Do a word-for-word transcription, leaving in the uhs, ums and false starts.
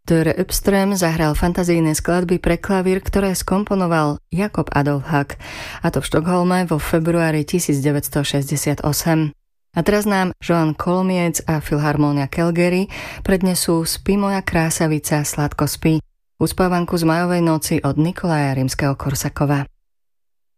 Tore Öpström zahral fantazijné skladby pre klavír, ktoré skomponoval Jakob Adolf Hack, a to v Štokholme vo februári tisícdeväťstošesťdesiatosem. A teraz nám Joan Kolomiec a Filharmónia Calgary prednesú Spí moja krásavica, sladko spí, uspávanku z majovej noci od Nikolaja Rimského-Korsakova.